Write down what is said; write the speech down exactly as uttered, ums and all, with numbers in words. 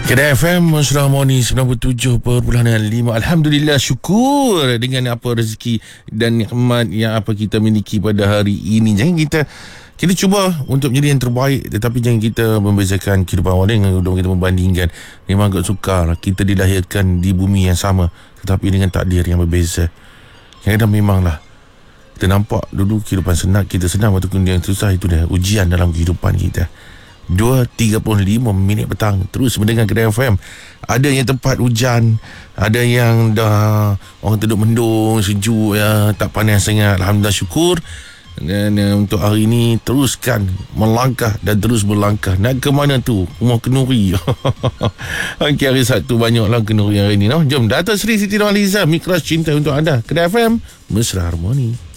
Kedai F M Mesra Harmoni sembilan puluh tujuh perpuluhan lima. Alhamdulillah, syukur dengan apa rezeki dan nikmat yang apa kita miliki pada hari ini. Jangan kita kita cuba untuk menjadi yang terbaik, tetapi jangan kita membezakan kehidupan orang dengan kita membandingkan. Memang agak sukar kita dilahirkan di bumi yang sama, tetapi dengan takdir yang berbeza. Kadang-kadang memanglah kita nampak dulu kehidupan senang, kita senang, ataupun yang susah, itu dah ujian dalam kehidupan kita. Dua tiga puluh lima minit petang, terus mendengar Kedai F M. Ada yang tempat hujan, ada yang dah orang duduk mendung, sejuk ya, tak panas sangat. Alhamdulillah, syukur. Dan uh, untuk hari ini teruskan melangkah dan terus berlangkah. Nak ke mana tu? Rumah Kenuri. Okey, hari Sabtu banyaklah Kenuri hari ini, no? Jom, Dato' Sri Siti Nurhaliza, Mikras Cinta untuk anda. Kedai F M Mesra Harmoni.